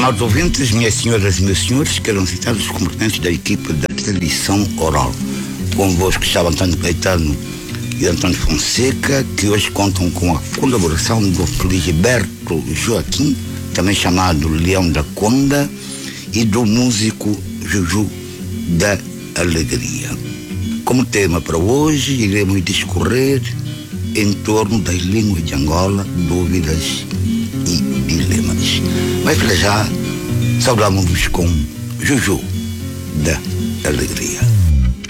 Estimados ouvintes, minhas senhoras e meus senhores, quero citar os componentes da equipe da tradição oral. Convosco estava Antônio Caetano e Antônio Fonseca, que hoje contam com a colaboração do Filiberto Joaquim, também chamado Leão da Conda, e do músico Juju da Alegria. Como tema para hoje, iremos discorrer em torno das línguas de Angola, dúvidas e dilemas. Mas para já, saudamos-nos com Juju da Alegria.